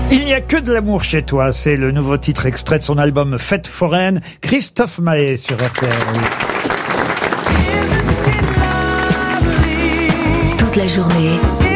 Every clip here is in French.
Il n'y a que de l'amour chez toi, c'est le nouveau titre extrait de son album Fête foraine, Christophe Maé sur RTL. Toute la journée,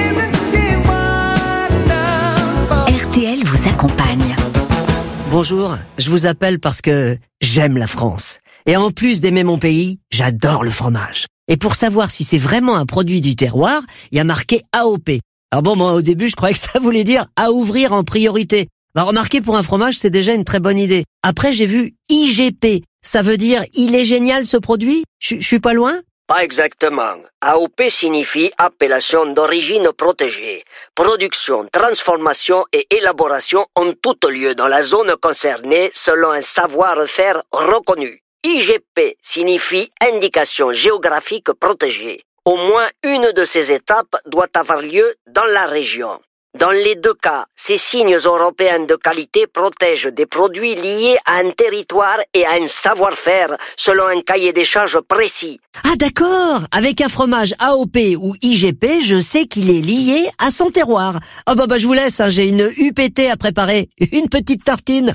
RTL vous accompagne. Bonjour, je vous appelle parce que j'aime la France. Et en plus d'aimer mon pays, j'adore le fromage. Et pour savoir si c'est vraiment un produit du terroir, il y a marqué AOP. Alors bon, moi au début je croyais que ça voulait dire à ouvrir en priorité. Bah remarquez, pour un fromage c'est déjà une très bonne idée. Après j'ai vu IGP, ça veut dire il est génial ce produit? Je suis pas loin? Pas exactement. AOP signifie appellation d'origine protégée. Production, transformation et élaboration ont tout lieu dans la zone concernée selon un savoir-faire reconnu. IGP signifie indication géographique protégée. Au moins une de ces étapes doit avoir lieu dans la région. Dans les deux cas, ces signes européens de qualité protègent des produits liés à un territoire et à un savoir-faire selon un cahier des charges précis. Ah d'accord, avec un fromage AOP ou IGP, je sais qu'il est lié à son terroir. Oh bah je vous laisse, j'ai une UPT à préparer, une petite tartine.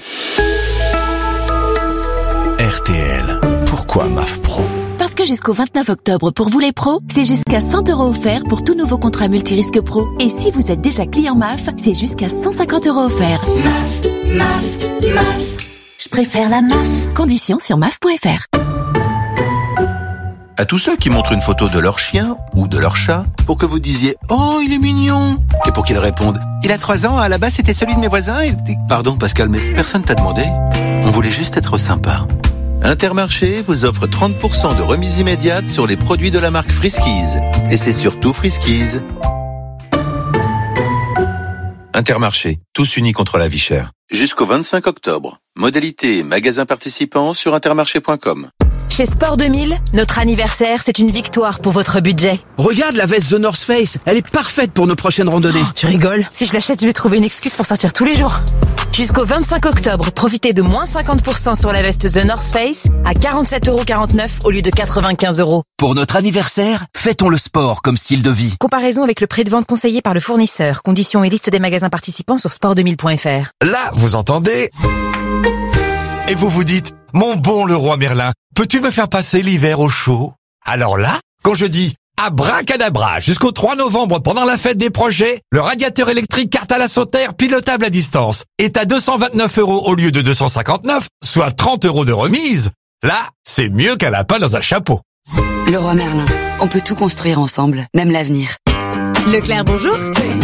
RTL, pourquoi MAF Pro ? Parce que jusqu'au 29 octobre, pour vous les pros, c'est jusqu'à 100 € offerts pour tout nouveau contrat multirisque pro. Et si vous êtes déjà client MAF, c'est jusqu'à 150 € offerts. MAF. Je préfère la MAF. Conditions sur MAF.fr. À tous ceux qui montrent une photo de leur chien ou de leur chat pour que vous disiez « Oh, il est mignon !» et pour qu'ils répondent « Il a 3 ans, à la base c'était celui de mes voisins et... » Pardon Pascal, mais personne t'a demandé. On voulait juste être sympa. Intermarché vous offre 30% de remise immédiate sur les produits de la marque Friskies. Et c'est surtout Friskies. Intermarché, tous unis contre la vie chère. Jusqu'au 25 octobre. Modalité et magasins participants sur intermarché.com. Chez Sport 2000, notre anniversaire, c'est une victoire pour votre budget. Regarde la veste The North Face, elle est parfaite pour nos prochaines randonnées. Oh, tu rigoles? Si je l'achète, je vais trouver une excuse pour sortir tous les jours. Jusqu'au 25 octobre, profitez de moins 50% sur la veste The North Face à 47,49 € au lieu de 95 €. Pour notre anniversaire, fêtons le sport comme style de vie. Comparaison avec le prix de vente conseillé par le fournisseur. Conditions et liste des magasins participants sur sport2000.fr. Là, vous entendez? Et vous vous dites, mon bon Leroy Merlin, peux-tu me faire passer l'hiver au chaud? Alors là, quand je dis abracadabra, jusqu'au 3 novembre pendant la fête des projets, le radiateur électrique Cartal Assoter pilotable à distance est à 229 € au lieu de 259, soit 30 € de remise. Là, c'est mieux qu'un lapin dans un chapeau. Leroy Merlin, on peut tout construire ensemble, même l'avenir. Leclerc, bonjour.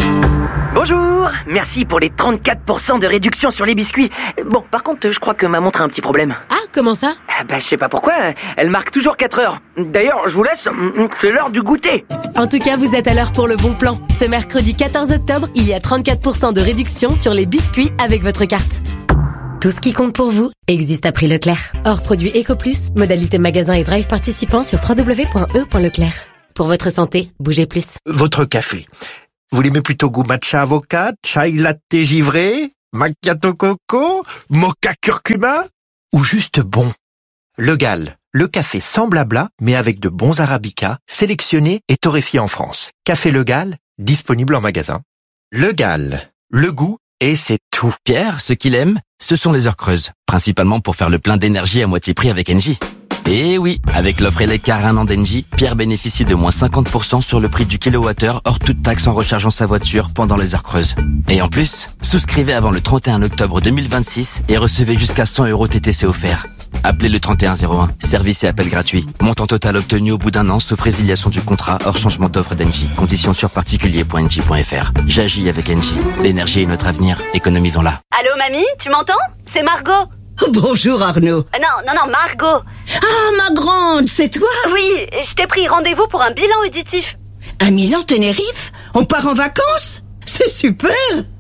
Bonjour, merci pour les 34% de réduction sur les biscuits. Bon, par contre, je crois que ma montre a un petit problème. Ah, comment ça? Je sais pas pourquoi, elle marque toujours 4 heures. D'ailleurs, je vous laisse, c'est l'heure du goûter. En tout cas, vous êtes à l'heure pour le bon plan. Ce mercredi 14 octobre, il y a 34% de réduction sur les biscuits avec votre carte. Tout ce qui compte pour vous existe à prix Leclerc. Hors produit EcoPlus, modalité magasin et drive participant sur www.e.leclerc. Pour votre santé, bougez plus. Votre café. Vous l'aimez plutôt goût matcha avocat, chai latte givré, macchiato coco, mocha curcuma ou juste bon? Le Gall, le café sans blabla mais avec de bons arabicas, sélectionnés et torréfiés en France. Café Le Gall, disponible en magasin. Le Gall, le goût et c'est tout. Pierre, ce qu'il aime, ce sont les heures creuses, principalement pour faire le plein d'énergie à moitié prix avec Engie. Et oui, avec l'offre Elecar 1 an d'Engie, Pierre bénéficie de moins 50% sur le prix du kilowattheure hors toute taxe en rechargeant sa voiture pendant les heures creuses. Et en plus, souscrivez avant le 31 octobre 2026 et recevez jusqu'à 100 € TTC offerts. Appelez le 3101, service et appel gratuit. Montant total obtenu au bout d'un an sauf résiliation du contrat hors changement d'offre d'Engie. Conditions sur particulier.engie.fr. J'agis avec Engie. L'énergie est notre avenir, économisons-la. Allô mamie, tu m'entends? C'est Margot. Bonjour Arnaud. Non, Margot. Ah, ma grande, c'est toi? Oui, je t'ai pris rendez-vous pour un bilan auditif. Un Milan Tenerife? On part en vacances? C'est super!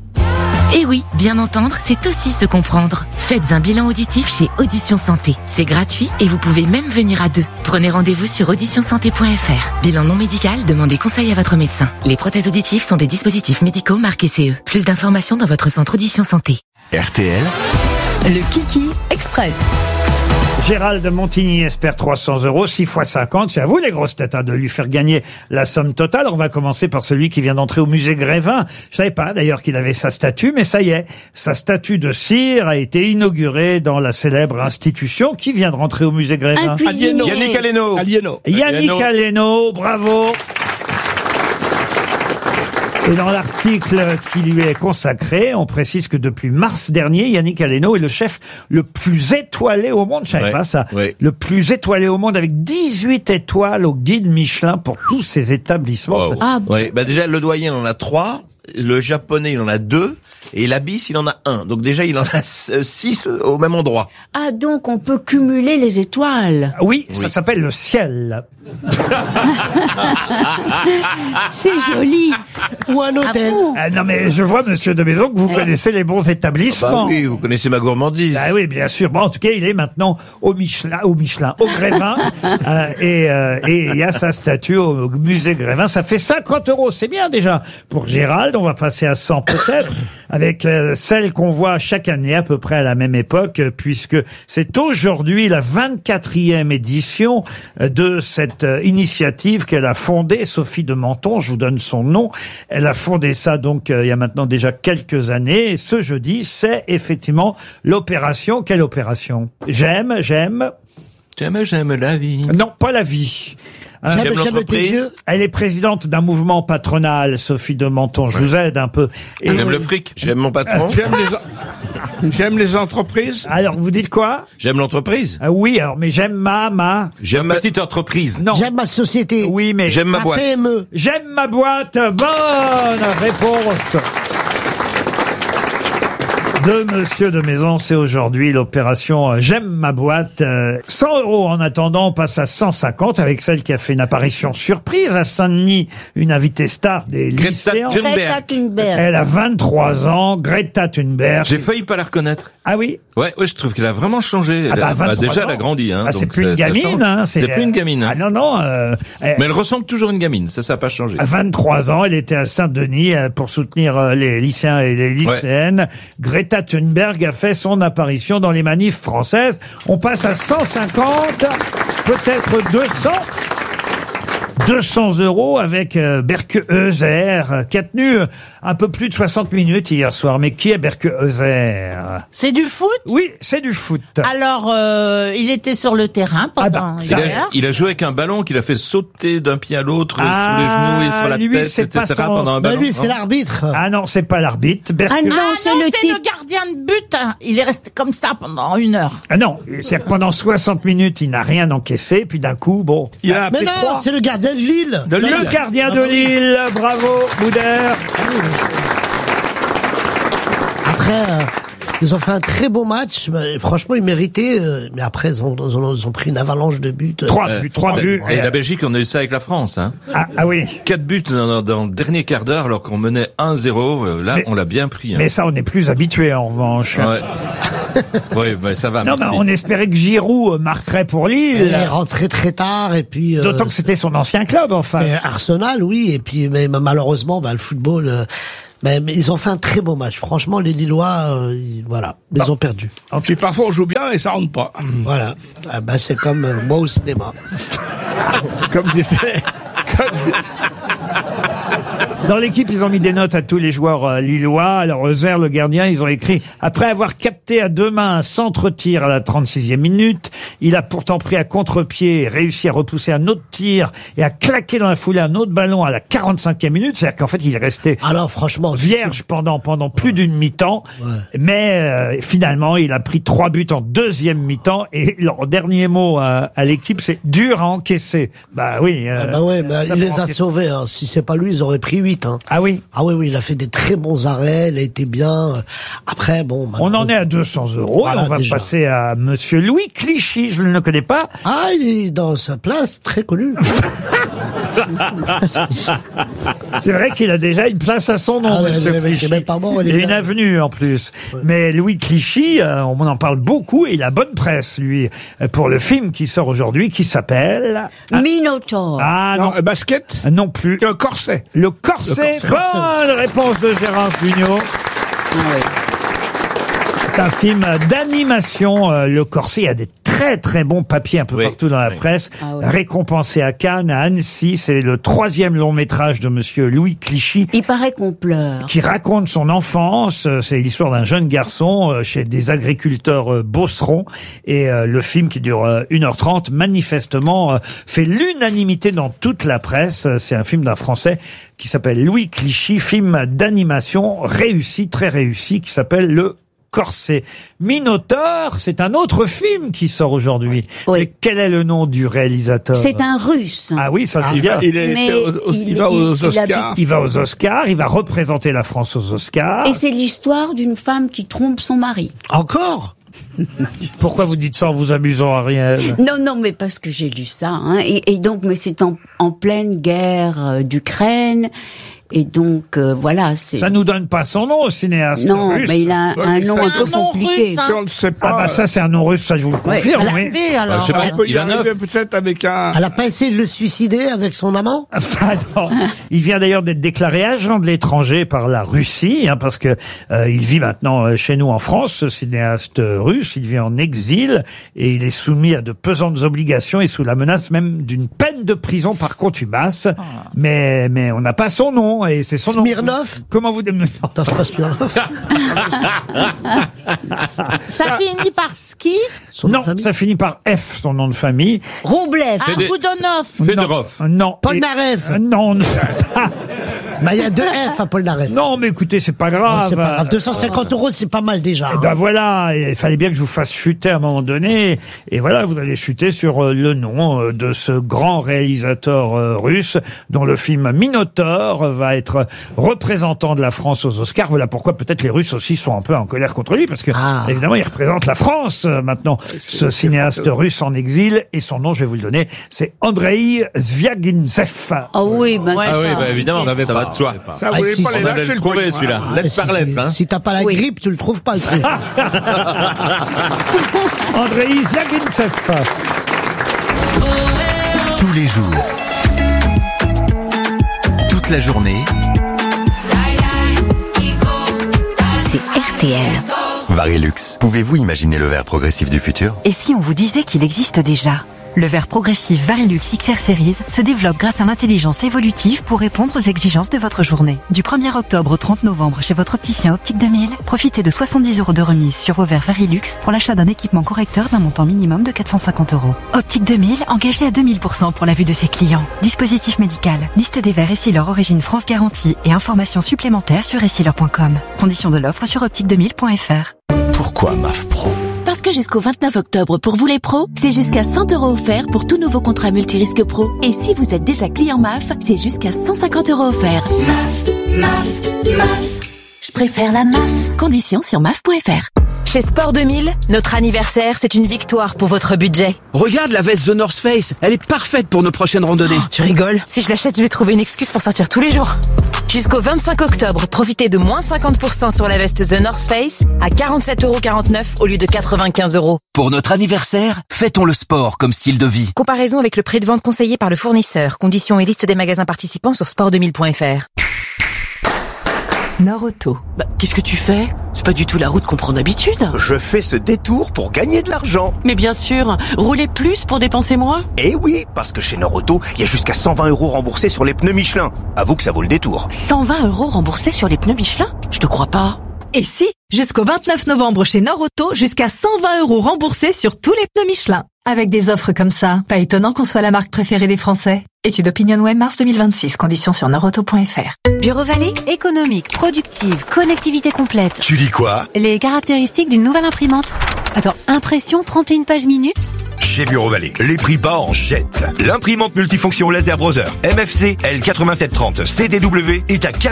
Et oui, bien entendre, c'est aussi se comprendre. Faites un bilan auditif chez Audition Santé. C'est gratuit et vous pouvez même venir à 2. Prenez rendez-vous sur auditionsanté.fr. Bilan non médical, demandez conseil à votre médecin. Les prothèses auditives sont des dispositifs médicaux marqués CE. Plus d'informations dans votre centre Audition Santé. RTL, Le Kiki Express. Gérald de Montigny espère 300 €, 6 x 50. C'est à vous, les grosses têtes, de lui faire gagner la somme totale. On va commencer par celui qui vient d'entrer au musée Grévin. Je savais pas, d'ailleurs, qu'il avait sa statue, mais ça y est. Sa statue de cire a été inaugurée dans la célèbre institution. Qui vient de rentrer au musée Grévin? Yannick Aleno. Yannick Aleno, bravo. Et dans l'article qui lui est consacré, on précise que depuis mars dernier, Yannick Aleno est le chef le plus étoilé au monde. Je savais pas ça. Le plus étoilé au monde avec 18 étoiles au guide Michelin pour tous ses établissements. Wow. Ouais, bah déjà, le doyen, il en a 3. Le japonais, il en a 2. Et l'Abysse, il en a 1. Donc déjà, il en a 6 au même endroit. Ah, donc on peut cumuler les étoiles. Oui, ça s'appelle le ciel. C'est joli. Ou un hôtel. Non mais je vois, monsieur de Maison, que vous connaissez les bons établissements. Bah oui, vous connaissez ma gourmandise. Ah oui, bien sûr. Bon, en tout cas, il est maintenant au Grévin. Et il y a sa statue au musée Grévin. Ça fait 50 €. C'est bien déjà. Pour Gérald, on va passer à 100 peut-être, avec celle qu'on voit chaque année à peu près à la même époque, puisque c'est aujourd'hui la 24e édition de cette initiative qu'elle a fondée, Sophie de Menton, je vous donne son nom. Elle a fondé ça donc il y a maintenant déjà quelques années. Et ce jeudi, c'est effectivement l'opération. Quelle opération? J'aime la vie. Non, pas la vie. J'aime l'entreprise. Elle est présidente d'un mouvement patronal, Sophie de Menton. Je vous aide un peu. Et j'aime le fric. J'aime mon patron. J'aime les entreprises. Alors, vous dites quoi? J'aime l'entreprise. Oui, alors, mais j'aime J'aime ma petite entreprise. Non. J'aime ma société. Oui, mais j'aime ma boîte. PME. J'aime ma boîte. Bonne réponse de monsieur de Maison. C'est aujourd'hui l'opération J'aime ma boîte. 100 € en attendant, on passe à 150 avec celle qui a fait une apparition surprise à Saint-Denis, une invitée star des lycéens. Greta Thunberg. Elle a 23 ans, Greta Thunberg. J'ai failli pas la reconnaître. Ah oui? Ouais, je trouve qu'elle a vraiment changé. Déjà, elle a grandi. Hein, c'est plus une gamine. Hein, c'est plus une gamine. Hein. Ah non. Mais elle ressemble toujours à une gamine. Ça n'a pas changé. À 23 ans, elle était à Saint-Denis pour soutenir les lycéens et les lycéennes. Greta Thunberg a fait son apparition dans les manifs françaises. On passe à 150, peut-être 200 € avec Berke Euser, qui a tenu un peu plus de 60 minutes hier soir. Mais qui est Berke Euser? C'est du foot? Oui, c'est du foot. Alors, il était sur le terrain pendant hier. Il a joué avec un ballon qu'il a fait sauter d'un pied à l'autre, sous les genoux et sur la tête, etc. pendant un ballon. Lui, c'est l'arbitre. Ah non, c'est pas l'arbitre. Ah non, c'est le gardien de but. Il est resté comme ça pendant 1 heure. Ah non, c'est que pendant 60 minutes, il n'a rien encaissé, puis d'un coup, bon. Il a mais non, c'est le gardien de Lille. Le gardien de Lille, bravo, Boudère. Après, ils ont fait un très beau match. Mais franchement, ils méritaient. Mais après, ils ont pris une avalanche de buts. 3 buts. Et la Belgique, on a eu ça avec la France. Hein. Ah oui. 4 buts dans le dernier quart d'heure, alors qu'on menait 1-0. Là, on l'a bien pris. Hein. Mais ça, on n'est plus habitué en revanche. Ouais. Oui, mais ça va. Non, mais on espérait que Giroud marquerait pour Lille. Il est rentré très tard et puis. D'autant que c'était son ancien club, enfin. Arsenal, oui. Et puis, mais malheureusement, le football. Mais ils ont fait un très beau match. Franchement, les Lillois, ils ont perdu. Et puis parfois on joue bien et ça rentre pas. Voilà. C'est comme moi au cinéma. Comme disait. Dans l'équipe, ils ont mis des notes à tous les joueurs lillois. Alors, Euser, le gardien, ils ont écrit « Après avoir capté à 2 mains un centre-tir à la 36e minute, il a pourtant pris à contre-pied et réussi à repousser un autre tir et à claquer dans la foulée un autre ballon à la 45e minute. » C'est-à-dire qu'en fait, il est resté franchement, vierge pendant plus d'une mi-temps. Ouais. Mais finalement, il a pris 3 buts en deuxième mi-temps. Et leur dernier mot à l'équipe, c'est « dur à encaisser ». Bah oui. Il les a sauvés. Hein. Si c'est pas lui, ils auraient pris 8. Hein. Ah oui? Ah oui, il a fait des très bons arrêts, il a été bien. Après, bon... On en est à 200 €, voilà, on va passer à monsieur Louis Clichy, je ne le connais pas. Ah, il est dans sa place, très connu. C'est vrai qu'il a déjà une place à son nom, monsieur Clichy. Même pas mort, et une avenue en plus. Ouais. Mais Louis Clichy, on en parle beaucoup et il a bonne presse, lui, pour le film qui sort aujourd'hui, qui s'appelle... Minotaur. Ah non. Basket? Non plus. Un corset. Le corset. Bonne réponse de Gérard Jugnot. C'est un film d'animation. Le corset, il y a des très très très bon papier un peu partout dans la presse. Récompensé à Cannes, à Annecy. C'est le 3e long métrage de monsieur Louis Clichy. Il paraît qu'on pleure. Qui raconte son enfance. C'est l'histoire d'un jeune garçon chez des agriculteurs beaucerons. Et le film qui dure 1h30, manifestement, fait l'unanimité dans toute la presse. C'est un film d'un Français qui s'appelle Louis Clichy, film d'animation réussi, très réussi, qui s'appelle Le Corset. Minotaure, c'est un autre film qui sort aujourd'hui. Oui. Mais quel est le nom du réalisateur? C'est un Russe. Ah oui, ça c'est bien. Il va aux Oscars. Il va aux Oscars, il va représenter la France aux Oscars. Et c'est l'histoire d'une femme qui trompe son mari. Encore? Pourquoi vous dites ça en vous amusant, Ariel? Non, mais parce que j'ai lu ça. Hein, et donc, mais c'est en pleine guerre d'Ukraine. Et donc, voilà, c'est... Ça nous donne pas son nom, au cinéaste non, russe. mais il a un nom un peu compliqué. Russe, hein. On le sait pas. Ah bah ça, c'est un nom russe, ça je vous le confirme. Oui. Alors, je sais pas, il peut y arriver peut-être avec un... Elle a pas essayé de le suicider avec son amant? Enfin, non. Il vient d'ailleurs d'être déclaré agent de l'étranger par la Russie, hein, parce que il vit maintenant chez nous en France, ce cinéaste russe. Il vit en exil et il est soumis à de pesantes obligations et sous la menace même d'une peine de prison par contumace. Mais on n'a pas son nom. Et c'est son Smirnov. nom. Comment vous Non, c'est pas Smirnov. Ça finit par ski? Non, ça finit par F, son nom de famille. Roublev. Goudonov. Fedorov. Non. Polnareff. Non. Bah, il y a 2 F à Polnareff. Non, mais écoutez, c'est pas grave. C'est pas grave. 250 €, c'est pas mal déjà. Et ben voilà, il fallait bien que je vous fasse chuter à un moment donné. Et voilà, vous allez chuter sur le nom de ce grand réalisateur russe, dont le film Minotaure va être représentant de la France aux Oscars. Voilà pourquoi peut-être les Russes aussi sont un peu en colère contre lui, parce que évidemment, il représente la France maintenant, ce cinéaste russe en exil. Et son nom, je vais vous le donner, c'est Andrei Zvyagintsev. Ah oui, bah évidemment, ça va de soi. Ça voulait pas les lâcher le trouver, celui-là. Lettre par lettre, hein. Si t'as pas la grippe, tu le trouves pas, le truc. Andrei Zvyagintsev. Tous les jours, toute la journée, C'est RTL. Varilux. Pouvez-vous imaginer le verre progressif du futur? Et si on vous disait qu'il existe déjà? Le verre progressif Varilux XR Series se développe grâce à l'intelligence évolutive pour répondre aux exigences de votre journée. Du 1er octobre au 30 novembre chez votre opticien Optique 2000, profitez de 70 € de remise sur vos verres Varilux pour l'achat d'un équipement correcteur d'un montant minimum de 450 €. Optique 2000, engagé à 2000% pour la vue de ses clients. Dispositif médical, liste des verres Essilor Origine France Garantie et informations supplémentaires sur essilor.com. Conditions de l'offre sur optique2000.fr. Pourquoi MAF Pro? Parce que jusqu'au 29 octobre, pour vous les pros, c'est jusqu'à 100 € offerts pour tout nouveau contrat multirisque pro. Et si vous êtes déjà client MAF, c'est jusqu'à 150 € offerts. MAF. Je préfère la MAF. Conditions sur MAF.fr. Chez Sport 2000, notre anniversaire, c'est une victoire pour votre budget. Regarde la veste The North Face, elle est parfaite pour nos prochaines randonnées. Oh, tu rigoles? Si je l'achète, je vais trouver une excuse pour sortir tous les jours. Jusqu'au 25 octobre, profitez de moins 50% sur la veste The North Face à 47,49 € au lieu de 95 €. Pour notre anniversaire, fêtons le sport comme style de vie. Comparaison avec le prix de vente conseillé par le fournisseur. Conditions et liste des magasins participants sur sport2000.fr. Nord-Auto. Qu'est-ce que tu fais? C'est pas du tout la route qu'on prend d'habitude. Je fais ce détour pour gagner de l'argent. Mais bien sûr, rouler plus pour dépenser moins. Eh oui, parce que chez Nord-Auto, il y a jusqu'à 120 € remboursés sur les pneus Michelin. Avoue que ça vaut le détour. 120 € remboursés sur les pneus Michelin? Je te crois pas. Et si, jusqu'au 29 novembre chez Nord-Auto, jusqu'à 120 € remboursés sur tous les pneus Michelin. Avec des offres comme ça, pas étonnant qu'on soit la marque préférée des Français. Étude OpinionWay mars 2026, conditions sur nordauto.fr. Bureau Vallée, économique, productive, connectivité complète. Tu dis quoi? Les caractéristiques d'une nouvelle imprimante. Attends, impression 31 pages minutes? Chez Bureau Vallée, les prix bas en jette. L'imprimante multifonction laser browser MFC L8730 CDW est à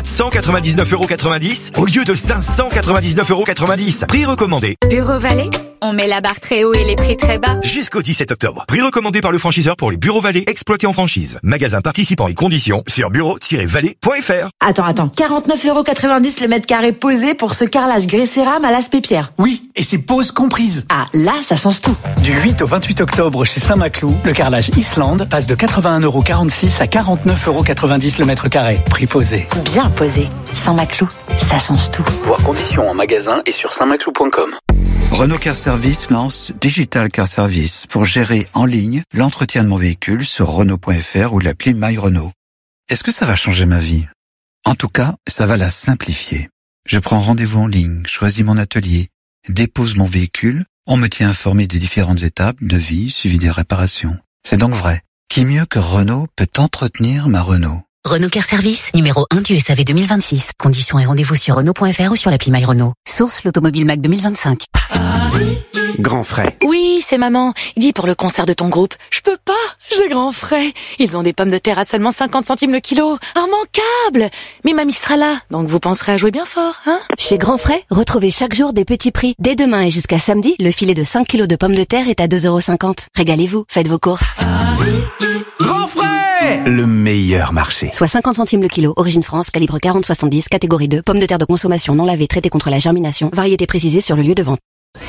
499,90 € au lieu de 599,90 €. Prix recommandé. Bureau Vallée, on met la barre très haut et les prix très bas. Jusqu'au 17 octobre. Prix recommandé par le franchiseur pour les Bureaux Vallée exploités en franchise. Magasin participant et conditions sur bureau-vallée.fr. Attends. 49,90 € le mètre carré posé pour ce carrelage gris cérame à l'aspect pierre. Oui, et c'est pose comprise. Ah, là, ça change tout. Du 8 au 28 octobre chez Saint-Maclou, le carrelage Islande passe de 81,46 € à 49,90 € le mètre carré. Prix posé. Bien posé. Saint-Maclou, ça change tout. Voir conditions en magasin et sur saintmaclou.com. Renault Car Service lance Digital Car Service pour gérer en ligne l'entretien de mon véhicule sur Renault.fr ou l'appli My Renault. Est-ce que ça va changer ma vie? En tout cas, ça va la simplifier. Je prends rendez-vous en ligne, choisis mon atelier, dépose mon véhicule, on me tient informé des différentes étapes, devis, suivi des réparations. C'est donc vrai. Qui mieux que Renault peut entretenir ma Renault? Renault Car Service, numéro 1 du SAV 2026. Conditions et rendez-vous sur Renault.fr ou sur l'appli My Renault. Source l'Automobile Mac 2025. Grand frais. Oui, c'est maman. Dis pour le concert de ton groupe. Je peux pas, j'ai grand frais. Ils ont des pommes de terre à seulement 50 centimes le kilo. Immanquable. Mais mamie sera là, donc vous penserez à jouer bien fort, hein? Chez Grand Frais, retrouvez chaque jour des petits prix. Dès demain et jusqu'à samedi, le filet de 5 kilos de pommes de terre est à 2,50 €. Régalez-vous, faites vos courses. Grand frais! Le meilleur marché. Soit 50 centimes le kilo. Origine France, calibre 40-70, catégorie 2. Pommes de terre de consommation non lavées, traitées contre la germination. Variété précisée sur le lieu de vente.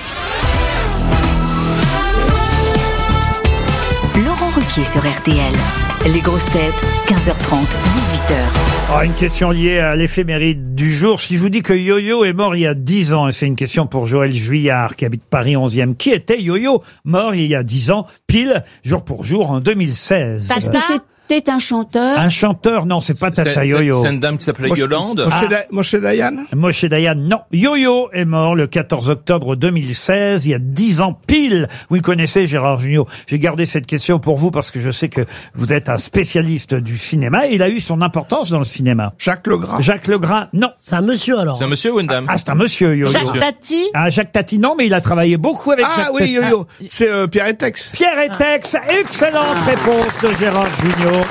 Laurent Ruquier sur RTL. Les grosses têtes, 15h30, 18h. Oh, une question liée à l'éphéméride du jour. Si je vous dis que Yo-Yo est mort il y a 10 ans, et c'est une question pour Joël Juillard, qui habite Paris 11e. Qui était Yo-Yo, mort il y a 10 ans, pile, jour pour jour, en 2016? Est-ce que c'était un chanteur? Un chanteur, non, c'est pas Tata Yo-Yo. C'est une dame qui s'appelait Yolande. Moshe Dayan? Moshe Dayan, non. Yo-Yo est mort le 14 octobre 2016, il y a 10 ans pile. Vous le connaissez, Gérard Jugnot. J'ai gardé cette question pour vous parce que je sais que vous êtes un spécialiste du cinéma. Il a eu son importance dans le cinéma. Jacques Legras? Jacques Legras, non. C'est un monsieur alors. C'est un monsieur ou une dame? Ah, c'est un monsieur, Yo-Yo. Jacques Tati? Ah, Jacques Tati, non, mais il a travaillé beaucoup avec Jacques Ah oui, Tati. Yo-Yo. C'est Pierre Etex. Pierre Etex, excellente réponse de Gérard Jugnot.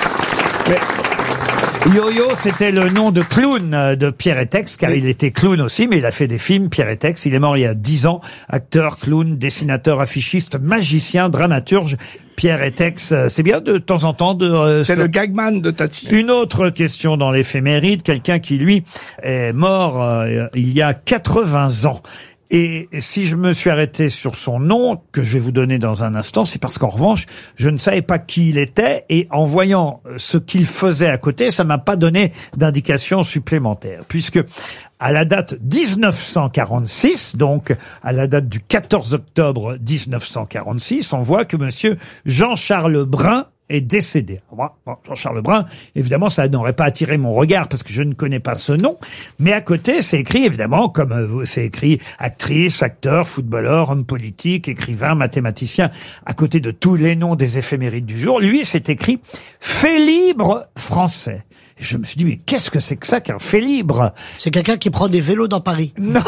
Mais Yo-Yo, c'était le nom de clown de Pierre Etex, car il était clown aussi, mais il a fait des films, Pierre Etex. Il est mort il y a 10 ans. Acteur, clown, dessinateur, affichiste, magicien, dramaturge. Pierre Etex, c'est bien de temps en temps de... C'est le gagman de Tati. Une autre question dans l'éphéméride, quelqu'un qui, lui, est mort il y a 80 ans. Et si je me suis arrêté sur son nom, que je vais vous donner dans un instant, c'est parce qu'en revanche, je ne savais pas qui il était, et en voyant ce qu'il faisait à côté, ça m'a pas donné d'indication supplémentaire. Puisque, à la date 1946, donc à la date du 14 octobre 1946, on voit que monsieur Jean-Charles Brun est décédé. Moi, Jean-Charles Brun, évidemment, ça n'aurait pas attiré mon regard parce que je ne connais pas ce nom. Mais à côté, c'est écrit, évidemment, comme c'est écrit actrice, acteur, footballeur, homme politique, écrivain, mathématicien. À côté de tous les noms des éphémérides du jour, lui, c'est écrit fait libre français. Et je me suis dit, mais qu'est-ce que c'est que ça qu'un fait libre? C'est quelqu'un qui prend des vélos dans Paris. Non.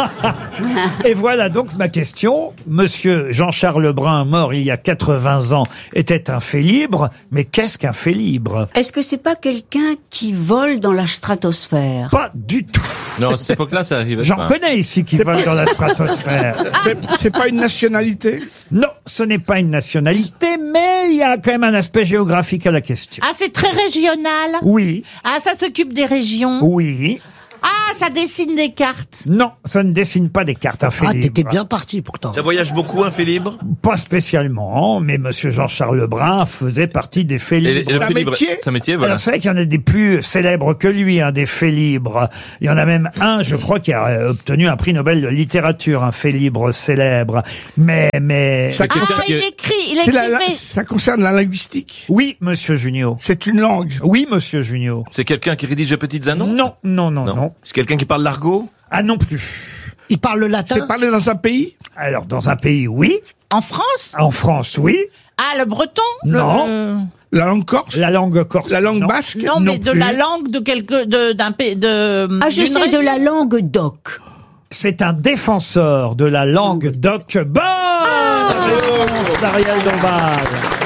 Et voilà donc ma question. Monsieur Jean-Charles Brun, mort il y a 80 ans, était un fait libre. Mais qu'est-ce qu'un fait libre? Est-ce que c'est pas quelqu'un qui vole dans la stratosphère? Pas du tout. Non, à cette époque-là, ça arrivait. J'en connais ici qui volent dans la stratosphère. C'est pas une nationalité? Non, ce n'est pas une nationalité, mais il y a quand même un aspect géographique à la question. Ah, c'est très régional? Oui. Ah, ça s'occupe des régions? Oui. Ah, ça dessine des cartes? Non, ça ne dessine pas des cartes, un fait libre. T'étais bien parti pourtant. Ça voyage beaucoup, un fait libre? Pas spécialement, mais monsieur Jean-Charles Brun faisait partie des faits libres. Et le fait libre, c'est un métier, voilà. Alors c'est vrai qu'il y en a des plus célèbres que lui, des faits libres. Il y en a même un, je crois, qui a obtenu un prix Nobel de littérature, un fait libre célèbre. Mais... Ça il écrivait. Ça concerne la linguistique? Oui, monsieur Jugnot. C'est une langue? Oui, monsieur Jugnot. C'est quelqu'un qui rédige de petites annonces? Non. C'est quelqu'un qui parle l'argot? Ah non plus. Il parle le latin? C'est parlé dans un pays? Alors, dans un pays, oui. En France? En France, oui. Ah, le breton? Non. La langue corse? La langue corse. La langue basque? Non, mais de plus. la langue d'un pays, Ah, je sais, de la langue d'oc. C'est un défenseur de la langue d'oc. Bonne réponse d'Ariel Dombal.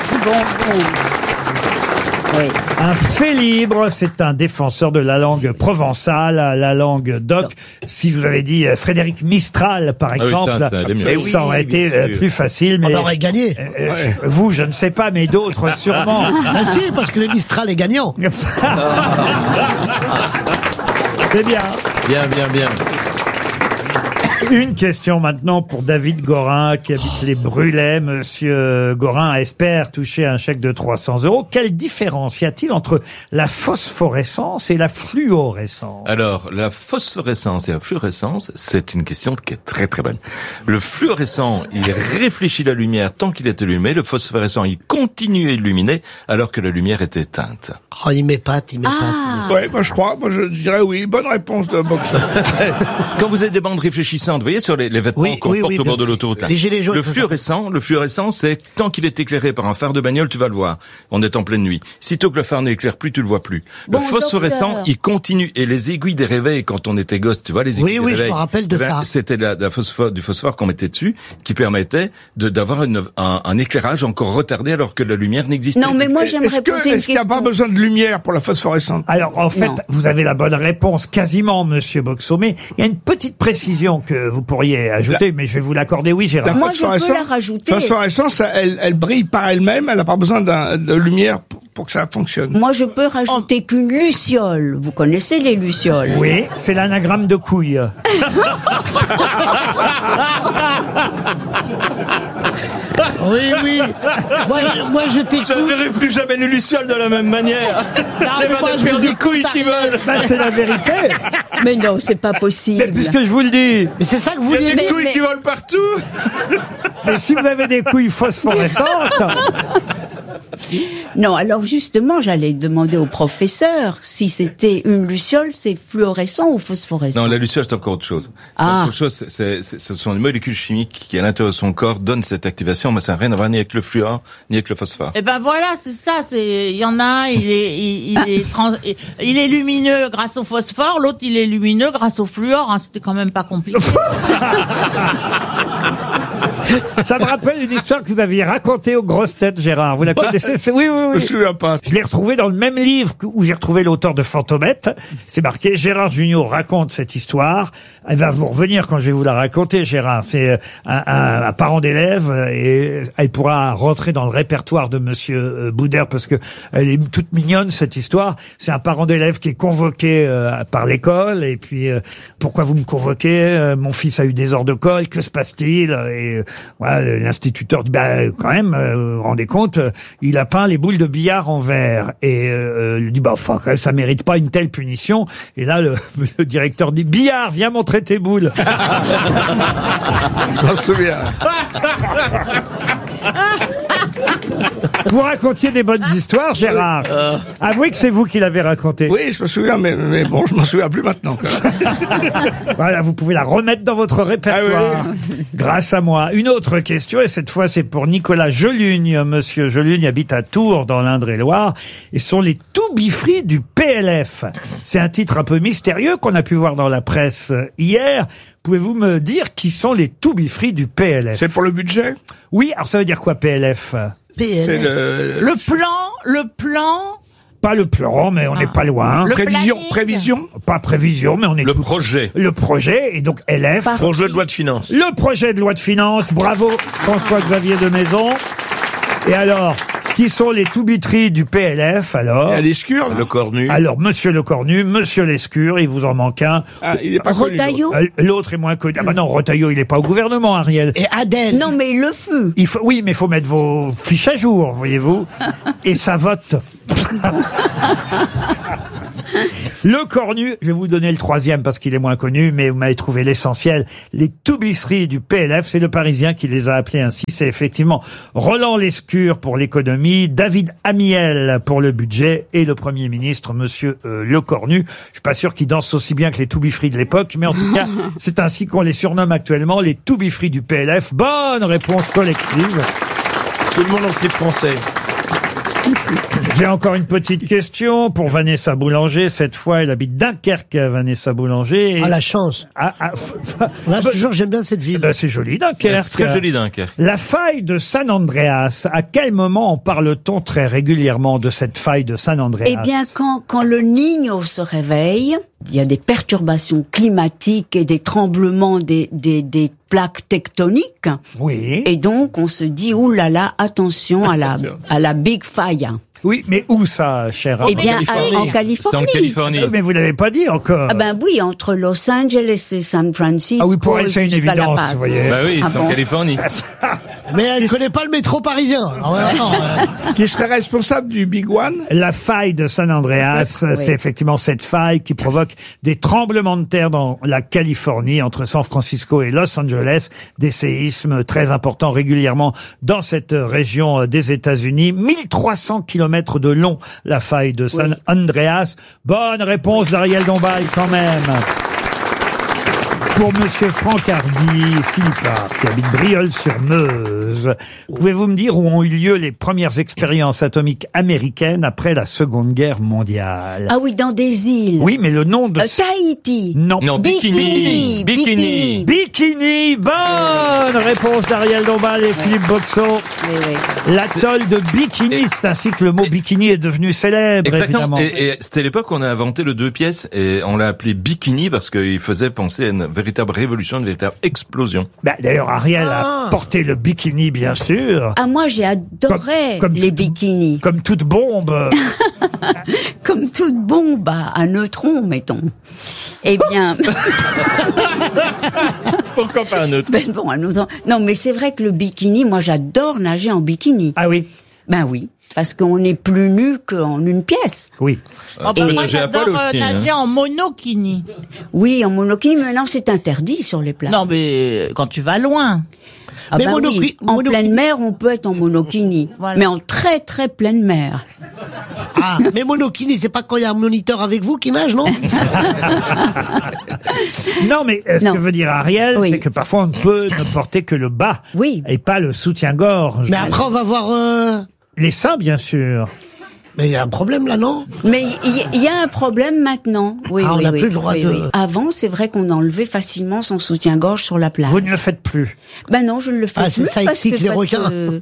Oui. Un fait libre, c'est un défenseur de la langue provençale, la langue d'oc. Si je vous avais dit Frédéric Mistral, par exemple, ça aurait été plus facile. Mais on aurait gagné. Vous, je ne sais pas, mais d'autres sûrement. Ah si, parce que le Mistral est gagnant. C'est bien. Bien. Une question maintenant pour David Gorin qui habite les Brulets. Monsieur Gorin espère toucher un chèque de 300 €. Quelle différence y a-t-il entre la phosphorescence et la fluorescence? Alors, la phosphorescence et la fluorescence, c'est une question qui est très très bonne. Le fluorescent, il réfléchit la lumière tant qu'il est allumé. Le phosphorescent, il continue à illuminer alors que la lumière est éteinte. Oh, il m'épate. Ouais, moi je dirais oui. Bonne réponse de Boxer. Quand vous avez des bandes réfléchissantes, vous voyez sur les vêtements qu'on porte au bord de l'autoroute, là. Les gilets jaunes. Le fluorescent, c'est tant qu'il est éclairé par un phare de bagnole, tu vas le voir. On est en pleine nuit. Sitôt que le phare n'éclaire plus, tu le vois plus. Le phosphorescent, il continue. Et les aiguilles des réveils, quand on était gosse, tu vois, les aiguilles des réveils. Oui, je me rappelle de ça. C'était du phosphore qu'on mettait dessus, qui permettait d'avoir un éclairage encore retardé alors que la lumière n'existait pas. Non, mais moi j'aimerais poser une question. Est-ce qu'il n'y a pas besoin de lumière pour la phosphorescence? Alors, en fait, vous avez la bonne réponse, quasiment, monsieur Boxo, mais il y a une petite précision que vous pourriez ajouter, mais je vais vous l'accorder, oui, Gérard. Moi, je peux la rajouter. La phosphorescence, elle brille par elle-même, elle n'a pas besoin de lumière pour que ça fonctionne. Moi, je peux rajouter qu'une luciole. Vous connaissez les lucioles? Oui, c'est l'anagramme de couille. Oui. Moi, je t'écoute. Je ne verrai plus jamais une luciole de la même manière. Je vous écoute, couilles qui veulent. C'est la vérité. Mais non, c'est pas possible. Mais puisque je vous le dis. Mais c'est ça que vous Il y a voulez. des couilles qui volent partout. Mais si vous avez des couilles phosphorescentes. Non, alors justement, j'allais demander au professeur si c'était une luciole, c'est fluorescent ou phosphorescent. Non, la luciole, c'est encore autre chose. Autre chose, ce sont les molécules chimiques qui, à l'intérieur de son corps, donnent cette activation, mais ça n'a rien à voir ni avec le fluor, ni avec le phosphore. Eh ben voilà, c'est ça. Il y en a un, il est lumineux grâce au phosphore, l'autre il est lumineux grâce au fluor. Hein, c'était quand même pas compliqué. Ça me rappelle une histoire que vous aviez racontée aux grosses têtes, Gérard. Vous la connaissez? Oui. Je me souviens pas. Je l'ai retrouvé dans le même livre où j'ai retrouvé l'auteur de Fantomette. C'est marqué Gérard Jugnot raconte cette histoire. Elle va vous revenir quand je vais vous la raconter, Gérard. C'est un parent d'élève et elle pourra rentrer dans le répertoire de Monsieur Boudère parce que elle est toute mignonne, cette histoire. C'est un parent d'élève qui est convoqué par l'école et puis pourquoi vous me convoquez? Mon fils a eu des heures de colle, que se passe-t-il? Et voilà, l'instituteur dit quand même, vous vous rendez compte, il a peint les boules de billard en vert et il dit enfin quand même ça mérite pas une telle punition. Et là le directeur dit billard, viens montrer tes boules. Je m'en souviens. Vous racontiez des bonnes histoires, Gérard. Avouez que c'est vous qui l'avez raconté. Oui, je me souviens, mais bon, je m'en souviens plus maintenant. Voilà, vous pouvez la remettre dans votre répertoire. Grâce à moi. Une autre question, et cette fois c'est pour Nicolas Jolugne. Monsieur Jolugne habite à Tours, dans l'Indre-et-Loire, et sont les Toubifris du PLF. C'est un titre un peu mystérieux qu'on a pu voir dans la presse hier. Pouvez-vous me dire qui sont les Toubifris du PLF? C'est pour le budget? Oui, alors ça veut dire quoi, PLF? C'est Le plan. Pas le plan, mais on n'est pas loin. Prévision? Pas prévision, mais on est... Le projet. Le projet, et donc LF. Projet de loi de finances. Le projet de loi de finances. Bravo, François-Xavier de Maison. Et alors, qui sont les Toubifris du PLF, alors? Il y a Lescure, Le Cornu. Alors, monsieur Le Cornu, monsieur Lescure, il vous en manque un. Ah, il est pas connu. Retailleau? L'autre est moins connu. Ah bah non, Retailleau, il est pas au gouvernement, Ariel. Et Adèle. Non, mais il le fut. Oui, mais il faut mettre vos fiches à jour, voyez-vous. Et ça vote. Le Cornu, je vais vous donner le troisième parce qu'il est moins connu, mais vous m'avez trouvé l'essentiel. Les Toubifris du PLF, c'est le Parisien qui les a appelés ainsi. C'est effectivement Roland Lescure pour l'économie, David Amiel pour le budget et le Premier ministre, monsieur Le Cornu. Je suis pas sûr qu'il danse aussi bien que les Toubifris de l'époque, mais en tout cas, c'est ainsi qu'on les surnomme actuellement, les Toubifris du PLF. Bonne réponse collective. Tout le monde en slip français. J'ai encore une petite question pour Vanessa Boulanger. Cette fois, elle habite Dunkerque, Vanessa Boulanger. Ah, la chance. Là, toujours, j'aime bien cette ville. C'est joli, Dunkerque. C'est très joli, Dunkerque. La faille de San Andreas. À quel moment en parle-t-on très régulièrement de cette faille de San Andreas? Eh bien, quand le Niño se réveille, il y a des perturbations climatiques et des tremblements des plaques tectoniques. Oui. Et donc, on se dit, oulala, attention à la big fire. Oui, mais où ça, cher Eh bien, en Californie. C'est en Californie. Mais vous l'avez pas dit encore. Ah ben oui, entre Los Angeles et San Francisco. Ah oui, pour elle, c'est une jusqu'à La évidence, Paz. vous voyez. Bah oui, c'est en Californie. Mais elle ne connaît pas le métro parisien. Qui serait responsable du Big One? La faille de San Andreas, Oui. c'est effectivement cette faille qui provoque des tremblements de terre dans la Californie, entre San Francisco et Los Angeles, des séismes très importants régulièrement dans cette région des États-Unis. 1300 kilomètres de long, la faille de San Andreas. Bonne réponse d'Ariel Dombal quand même. Pour Monsieur Franck Hardy, Philippard, qui habite Briols-sur-Meuse, pouvez-vous me dire où ont eu lieu les premières expériences atomiques américaines après la Seconde Guerre mondiale? Ah oui, dans des îles. Oui, mais le nom de... Tahiti. Non. Non, Bikini. Bikini. Bikini. Bonne réponse d'Ariel Dombal et Philippe Boxot. Oui, oui. L'atoll de Bikini, c'est ainsi que le mot bikini est devenu célèbre, Exactement. évidemment. Et c'était l'époque où on a inventé le 2 pièces et on l'a appelé Bikini parce qu'il faisait penser à une véritable révolution, une véritable explosion. Bah, d'ailleurs, Ariel a porté le bikini, bien sûr. Ah, moi, j'ai adoré les bikinis. Comme toute bombe. Comme toute bombe à neutrons, mettons. Eh bien... Pourquoi pas un autre? Ben bon, un neutron. Non, mais c'est vrai que le bikini, moi, j'adore nager en bikini. Ah oui? Ben oui. Parce qu'on est plus nu qu'en une pièce. Oui. Moi, j'adore nager en monokini. Oui, en monokini, mais maintenant c'est interdit sur les plages. Non, mais quand tu vas loin. Ah Mais ben oui, en pleine mer, on peut être en monokini. Voilà. Mais en très très pleine mer. Ah, mais monokini, c'est pas quand il y a un moniteur avec vous qui nage, non? Non, mais ce que veut dire Ariel, Oui. c'est que parfois on ne peut ne porter que le bas. Oui. Et pas le soutien-gorge. Mais après, on va voir... Les seins, bien sûr. Mais il y a un problème là, non? Mais il y a un problème maintenant. Oui, Ah, on oui, n'a oui, plus le droit oui, de... oui. Avant, c'est vrai qu'on enlevait facilement son soutien-gorge sur la plage. Vous ne le faites plus. Ben non, je ne le fais Ah, plus. ça parce excite que- les parce requins. que-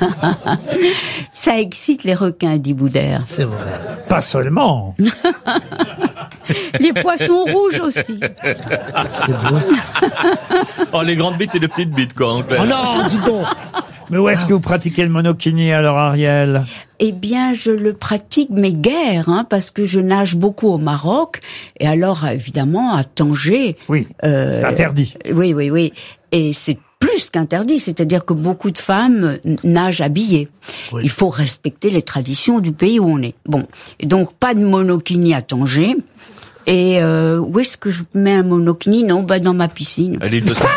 Ça excite les requins, dit Boudère. C'est vrai. Pas seulement. Les poissons rouges aussi. C'est beau, ça. Oh, les grandes bites et les petites bites, quoi, en clair. Oh non, dis donc. Mais où est-ce que vous pratiquez le monokini alors, Ariel? Eh bien, je le pratique, mais guère, hein, parce que je nage beaucoup au Maroc, et alors, évidemment, à Tanger. Oui, c'est interdit. Oui, oui, oui. Et c'est plus qu'interdit, c'est-à-dire que beaucoup de femmes nagent habillées. Oui. Il faut respecter les traditions du pays où on est. Bon, et donc pas de monokini à Tanger. Et où est-ce que je mets un monokini? Non, bah dans ma piscine. À l'île de Sous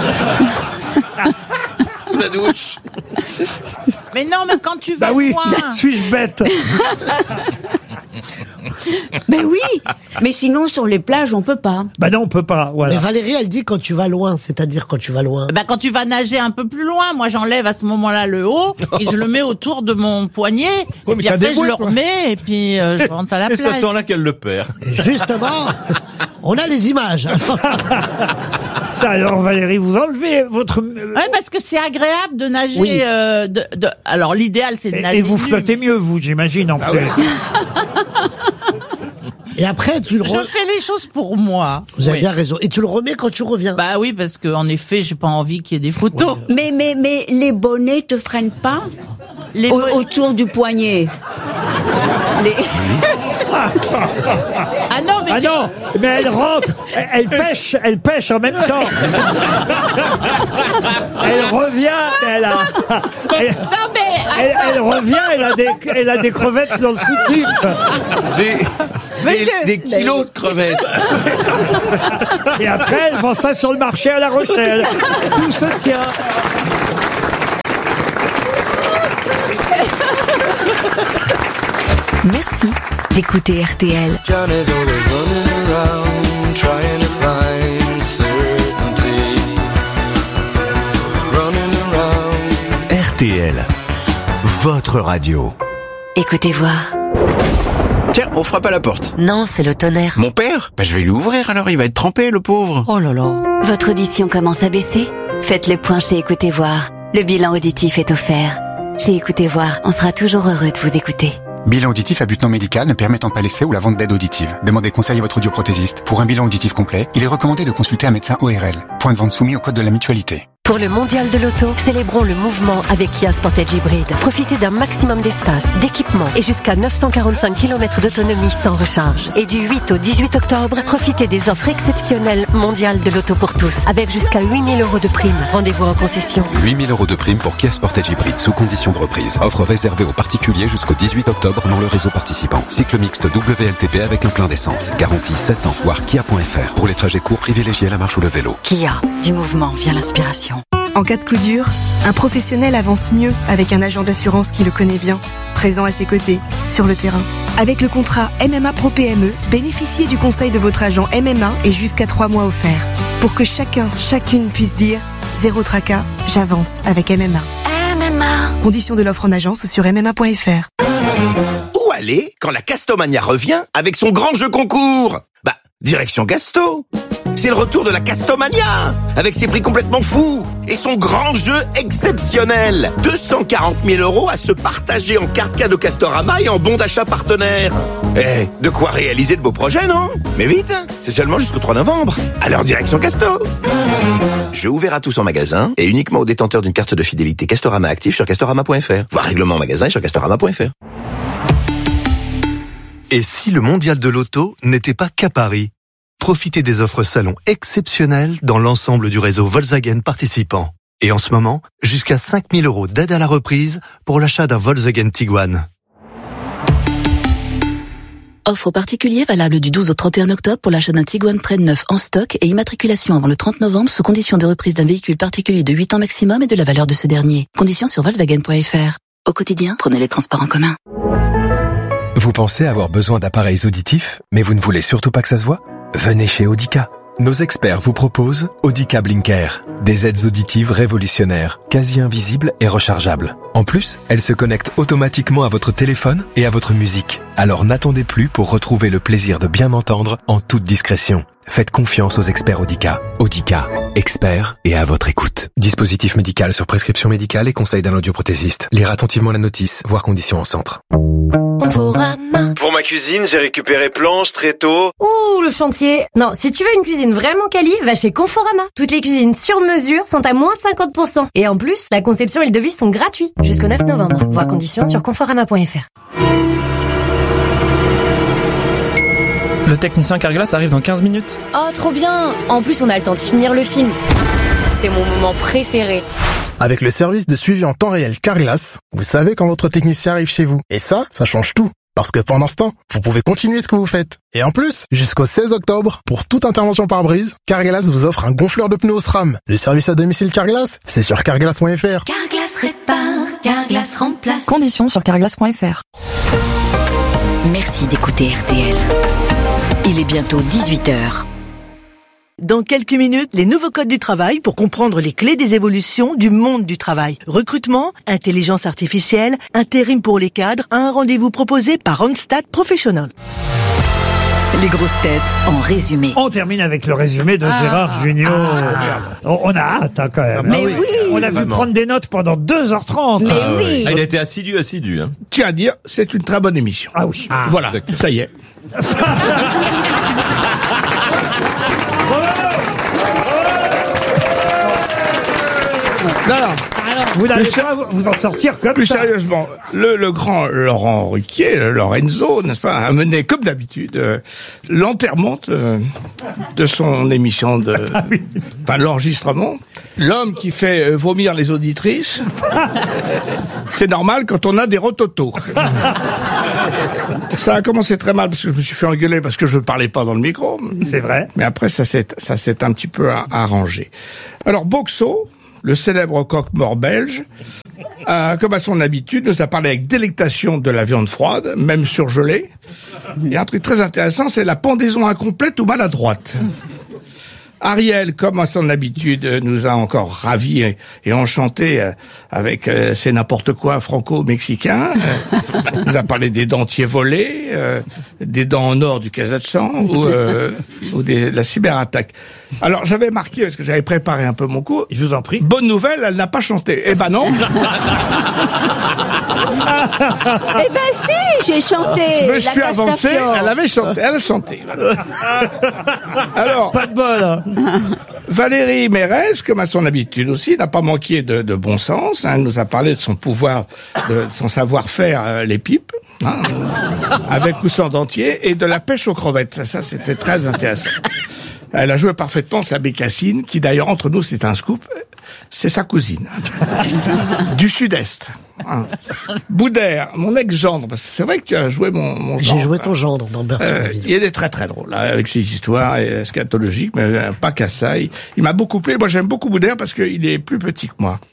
la douche. Mais non, mais quand tu vas Bah oui, loin. suis-je bête? Ben oui, mais sinon sur les plages on peut pas. Bah non, on peut pas, voilà. Mais Valérie, elle dit quand tu vas loin, c'est-à-dire quand tu vas loin. Bah, quand tu vas nager un peu plus loin, moi j'enlève à ce moment-là le haut et je le mets autour de mon poignet. Ouais, Et mais puis t'as après des je bouées, le quoi. remets et puis je rentre à la Et plage. ça sent là qu'elle le perd. Et justement, on a les images. Ça alors, Valérie, vous enlevez votre... Ouais, parce que c'est agréable de nager. Oui. Alors l'idéal c'est de nager. Et vous nu. flottez mieux, vous, j'imagine, en plus. Et après, tu le Je fais les choses pour moi. Vous avez Oui. bien raison. Et tu le remets quand tu reviens. Bah oui, parce que en effet, j'ai pas envie qu'il y ait des photos. Mais les bonnets te freinent pas Les autour du poignet. Les... Ah non, mais Ah non, mais elle rentre, elle pêche en même temps. Elle revient, elle a... non mais Elle revient, elle a des crevettes dans le soutif. Des kilos de crevettes. Et après, elle vend ça sur le marché à La Rochelle. Tout se tient. Merci d'écouter RTL. John is always running around trying to find certainty. Running around. RTL, votre radio. Écoutez voir. Tiens, on frappe à la porte. Non, c'est le tonnerre. Mon père? Bah, je vais lui ouvrir alors, il va être trempé, le pauvre. Oh là là. Votre audition commence à baisser? Faites le point chez Écoutez voir. Le bilan auditif est offert. Chez Écoutez voir, on sera toujours heureux de vous écouter. Bilan auditif à but non médical ne permettant pas l'essai ou la vente d'aide auditive. Demandez conseil à votre audioprothésiste. Pour un bilan auditif complet, il est recommandé de consulter un médecin ORL. Point de vente soumis au code de la mutualité. Pour le mondial de l'auto, célébrons le mouvement avec Kia Sportage Hybrid. Profitez d'un maximum d'espace, d'équipement et jusqu'à 945 km d'autonomie sans recharge. Et du 8 au 18 octobre, profitez des offres exceptionnelles mondiales de l'auto pour tous, avec jusqu'à 8 000 € de prime. Rendez-vous en concession. 8 000 € de prime pour Kia Sportage Hybrid sous condition de reprise. Offre réservée aux particuliers jusqu'au 18 octobre dans le réseau participant. Cycle mixte WLTP avec un plein d'essence. Garantie 7 ans. Voir kia.fr. Pour les trajets courts, privilégiez la marche ou le vélo. Kia, du mouvement vient l'inspiration. En cas de coup dur, un professionnel avance mieux avec un agent d'assurance qui le connaît bien, présent à ses côtés, sur le terrain. Avec le contrat MMA Pro PME, bénéficiez du conseil de votre agent MMA et jusqu'à 3 mois offerts. Pour que chacune puisse dire « Zéro tracas, j'avance avec MMA ». MMA. Conditions de l'offre en agence ou sur MMA.fr. Où aller quand la Castomania revient avec son grand jeu concours? Direction Casto. C'est le retour de la Castomania, avec ses prix complètement fous et son grand jeu exceptionnel. 240 000 € à se partager en carte cadeau Castorama et en bon d'achat partenaire. De quoi réaliser de beaux projets, non? Mais vite, c'est seulement jusqu'au 3 novembre. Alors direction Casto. Jeu ouvert à tous en magasin et uniquement aux détenteurs d'une carte de fidélité Castorama active sur Castorama.fr. Voir règlement en magasin et sur Castorama.fr. Et si le mondial de l'auto n'était pas qu'à Paris? Profitez des offres salon exceptionnelles dans l'ensemble du réseau Volkswagen participant. Et en ce moment, jusqu'à 5 000 € d'aide à la reprise pour l'achat d'un Volkswagen Tiguan. Offre aux particuliers valable du 12 au 31 octobre pour l'achat d'un Tiguan Trend neuf en stock et immatriculation avant le 30 novembre sous condition de reprise d'un véhicule particulier de 8 ans maximum et de la valeur de ce dernier. Conditions sur Volkswagen.fr. Au quotidien, prenez les transports en commun. Vous pensez avoir besoin d'appareils auditifs, mais vous ne voulez surtout pas que ça se voit? Venez chez Audica. Nos experts vous proposent Audica Blinker, des aides auditives révolutionnaires, quasi invisibles et rechargeables. En plus, elles se connectent automatiquement à votre téléphone et à votre musique. Alors n'attendez plus pour retrouver le plaisir de bien entendre en toute discrétion. Faites confiance aux experts Audica. Audica, experts et à votre écoute. Dispositif médical sur prescription médicale et conseil d'un audioprothésiste. Lire attentivement la notice, voir conditions en centre. Pour ma cuisine, j'ai récupéré planches, tréteaux. Ouh, le chantier. Non, si tu veux une cuisine vraiment quali, va chez Conforama. Toutes les cuisines sur mesure sont à moins 50%. Et en plus, la conception et le devis sont gratuits. Jusqu'au 9 novembre. Voir conditions sur conforama.fr. Le technicien Carglass arrive dans 15 minutes. Oh, trop bien. En plus, on a le temps de finir le film. C'est mon moment préféré. Avec le service de suivi en temps réel Carglass, vous savez quand votre technicien arrive chez vous. Et ça change tout. Parce que pendant ce temps, vous pouvez continuer ce que vous faites. Et en plus, jusqu'au 16 octobre, pour toute intervention pare-brise, Carglass vous offre un gonfleur de pneus SRAM. Le service à domicile Carglass, c'est sur carglass.fr. Carglass répare, Carglass remplace. Conditions sur carglass.fr. Merci d'écouter RTL. Il est bientôt 18h. Dans quelques minutes, les nouveaux codes du travail pour comprendre les clés des évolutions du monde du travail. Recrutement, intelligence artificielle, intérim pour les cadres, un rendez-vous proposé par Randstad Professional. Les grosses têtes en résumé. On termine avec le résumé de Gérard Junior. On a hâte quand même. Mais oui. On a vu prendre des notes pendant 2h30. Mais oui. Il a été assidu. Hein. Tiens à dire, c'est une très bonne émission. Ah oui. Voilà, exactement. Ça y est. Non. Vous n'allez pas vous en sortir comme plus ça. Sérieusement, le grand Laurent Ruquier, Lorenzo, n'est-ce pas, a mené comme d'habitude l'enterrement de son émission l'enregistrement. L'homme qui fait vomir les auditrices, c'est normal quand on a des rototos. Ça a commencé très mal parce que je me suis fait engueuler parce que je parlais pas dans le micro. C'est vrai. Mais après ça s'est un petit peu arrangé. Alors Boxo, le célèbre coq-mort belge, comme à son habitude, nous a parlé avec délectation de la viande froide, même surgelée. Et un truc très intéressant, c'est la pendaison incomplète ou maladroite. Ariel, comme à son habitude, nous a encore ravis et enchantés avec c'est n'importe quoi franco-mexicain. Nous a parlé des dentiers volés, des dents en or du Kazakhstan ou de la cyberattaque. Alors, j'avais marqué, parce que j'avais préparé un peu mon coup. Je vous en prie. Bonne nouvelle, elle n'a pas chanté. Eh ben non. Eh ben si, j'ai chanté. Je me suis la avancé, Castafiore. elle avait chanté, elle a chanté. Alors. Pas de bol, hein. Valérie Mérez, comme à son habitude aussi, n'a pas manqué de bon sens. Elle nous a parlé de son pouvoir, de son savoir-faire, les pipes, hein, avec ou sans dentier, et de la pêche aux crevettes. Ça, c'était très intéressant. Elle a joué parfaitement sa bécassine, qui d'ailleurs, entre nous, c'est un scoop. C'est sa cousine. Du Sud-Est. Hein. Boudère, mon ex-gendre, parce que c'est vrai que tu as joué mon gendre. J'ai joué ton gendre dans Bertrand. Il est très très drôle, hein, avec ses histoires eschatologiques, mais pas qu'à ça. Il m'a beaucoup plu. Moi, j'aime beaucoup Boudère parce qu'il est plus petit que moi.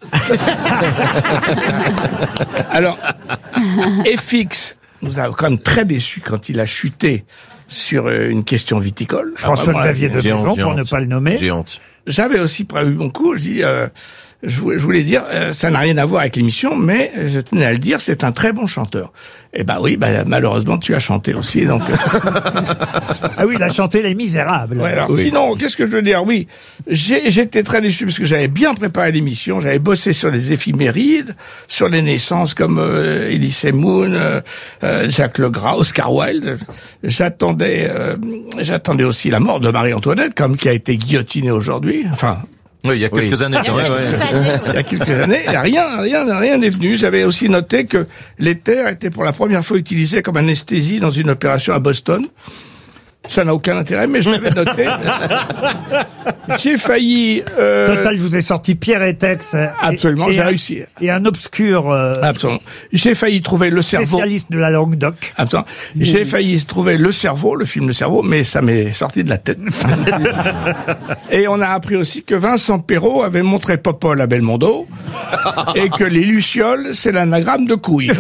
Alors, FX nous a quand même très déçus quand il a chuté sur une question viticole. François-Xavier de Maison, pour ne pas le nommer. J'ai honte. J'avais aussi prévu mon coup. Je dis, je voulais dire, ça n'a rien à voir avec l'émission, mais je tenais à le dire, c'est un très bon chanteur. Eh ben oui, malheureusement, tu as chanté aussi, donc. Ah oui, il a chanté Les Misérables. Ouais, alors, Oui. Sinon, qu'est-ce que je veux dire? Oui, j'étais très déçu parce que j'avais bien préparé l'émission, j'avais bossé sur les éphémérides, sur les naissances comme Elise Moon, Jacques Legras, Oscar Wilde. J'attendais aussi la mort de Marie-Antoinette, comme qui a été guillotinée aujourd'hui. Enfin. Oui, il y a quelques années. Il y a quelques années, rien n'est venu. J'avais aussi noté que l'éther était pour la première fois utilisé comme anesthésie dans une opération à Boston. Ça n'a aucun intérêt, mais je l'avais noté. J'ai failli... Total, je vous ai sorti Pierre et Tex. Absolument, j'ai réussi. Et un obscur... Absolument. J'ai failli trouver le cerveau... Spécialiste de la langue doc. Absolument. J'ai failli trouver Le Cerveau, le film Le Cerveau, mais ça m'est sorti de la tête. Et on a appris aussi que Vincent Perrault avait montré Popol à Belmondo et que les lucioles, c'est l'anagramme de couilles.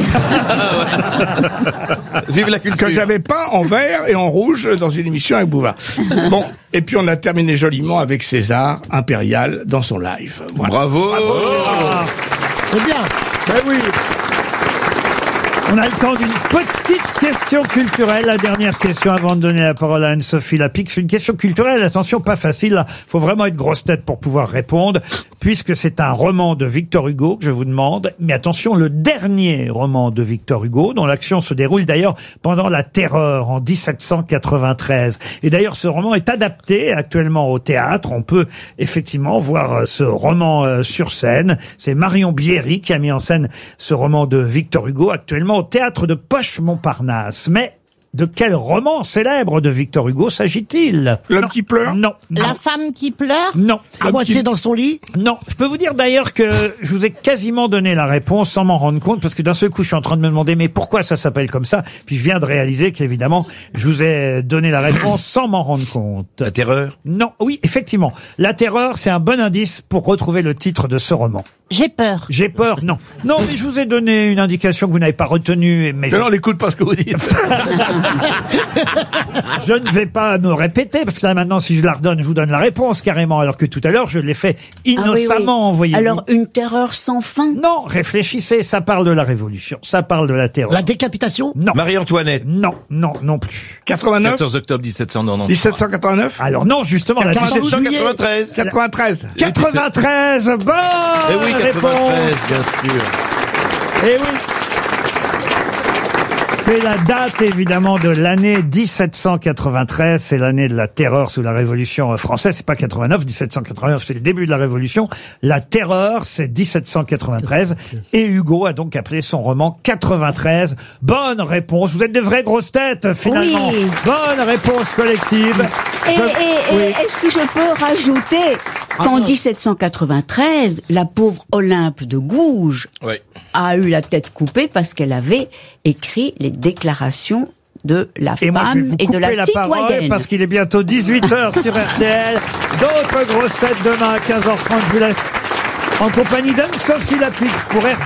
Vive la culture. Que j'avais peint en vert et en rouge dans une émission avec Bouvard. Bon, et puis on a terminé joliment avec César Impérial dans son live. Voilà. Bravo. C'est bien. Ben oui. On a le temps d'une petite question culturelle, la dernière question avant de donner la parole à Anne-Sophie Lapix. Une question culturelle, attention, pas facile, là. Faut vraiment être grosse tête pour pouvoir répondre, puisque c'est un roman de Victor Hugo que je vous demande. Mais attention, le dernier roman de Victor Hugo, dont l'action se déroule d'ailleurs pendant la Terreur en 1793. Et d'ailleurs, ce roman est adapté actuellement au théâtre. On peut effectivement voir ce roman sur scène. C'est Marion Bierry qui a mis en scène ce roman de Victor Hugo, actuellement au théâtre de Poche-Montparnasse. Mais de quel roman célèbre de Victor Hugo s'agit-il? L'homme qui pleure? Non. La femme qui pleure? Non. À moitié dans son lit? Non. Je peux vous dire d'ailleurs que je vous ai quasiment donné la réponse sans m'en rendre compte, parce que d'un seul coup, je suis en train de me demander, mais pourquoi ça s'appelle comme ça? Puis je viens de réaliser qu'évidemment, je vous ai donné la réponse sans m'en rendre compte. La Terreur? Non. Oui, effectivement. La Terreur, c'est un bon indice pour retrouver le titre de ce roman. J'ai peur. J'ai peur, non. Non, mais je vous ai donné une indication que vous n'avez pas retenue. Mais on n'écoute pas ce que vous dites. Je ne vais pas me répéter, parce que là maintenant, si je la redonne, je vous donne la réponse carrément, alors que tout à l'heure, je l'ai fait innocemment, voyez-vous. Alors, une terreur sans fin? Non, réfléchissez, ça parle de la Révolution, ça parle de la terreur. La décapitation? Non. Marie-Antoinette? Non, non, non plus. 89? 14 octobre 1790. 1789? Alors non, justement, la 1793. 93. 93, bonne Eh oui, 93, réponse. bien sûr. Eh oui. C'est la date, évidemment, de l'année 1793. C'est l'année de la terreur sous la Révolution française. C'est pas 89. 1789, c'est le début de la Révolution. La terreur, c'est 1793. Et Hugo a donc appelé son roman 93. Bonne réponse. Vous êtes de vraies grosses têtes, finalement. Oui. Bonne réponse collective. Et Oui. est-ce que je peux rajouter qu'en 1793, la pauvre Olympe de Gouges Oui. a eu la tête coupée parce qu'elle avait écrit les déclarations de la Et moi, je vais femme vous et de couper la la parole citoyenne. parce qu'il est bientôt 18h sur RTL. D'autres grosses têtes demain à 15h30. Je vous laisse en compagnie d'Anne-Sophie Lapix pour RTL.